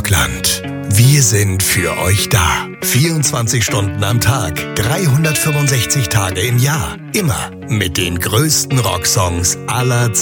Deutschland. Wir sind für euch da. 24 Stunden am Tag, 365 Tage im Jahr. Immer mit den größten Rocksongs aller Zeiten.